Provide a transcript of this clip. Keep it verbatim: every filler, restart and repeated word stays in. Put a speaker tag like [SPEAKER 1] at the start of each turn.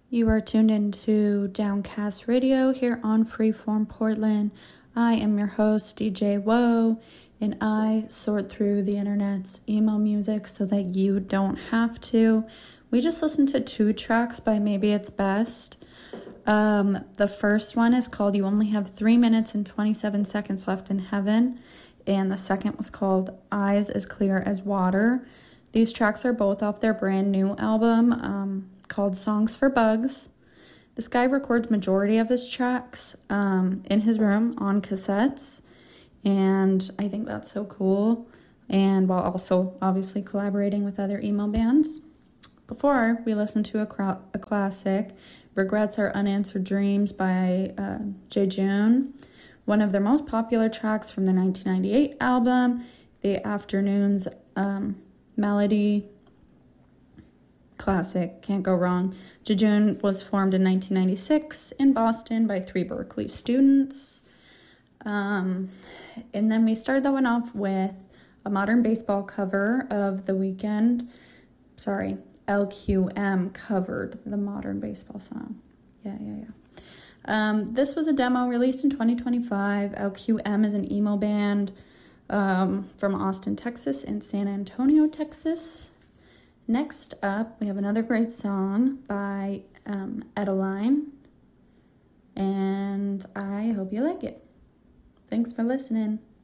[SPEAKER 1] You are tuned into Downcast Radio here on Freeform Portland. I am your host, D J Woe, and I sort through the internet's emo music so that you don't have to. We just listened to two tracks by Maybe It's Best. Um, the first one is called You Only Have three minutes and twenty-seven seconds Left in Heaven, and the second was called Eyes as Clear as Water. These tracks are both off their brand new album, um, called Songs for Bugs. This guy records majority of his tracks um, in his room on cassettes, and I think that's so cool, and while also obviously collaborating with other emo bands. Before, we listened to a, cro- a classic, Regrets Are Unanswered Dreams by uh, Jejune, one of their most popular tracks from their nineteen ninety-eight album, The Afternoon's um, Melody. Classic, can't go wrong. Jejune was formed in nineteen ninety-six in Boston by three Berkeley students. Um, and then we started that one off with a modern baseball cover of The Weeknd. Sorry, L Q M covered the modern baseball song. Yeah, yeah, yeah. Um, this was a demo released in twenty twenty-five. L Q M is an emo band um, from Austin, Texas and San Antonio, Texas. Next up, we have another great song by um, Edeline, and I hope you like it. Thanks for listening.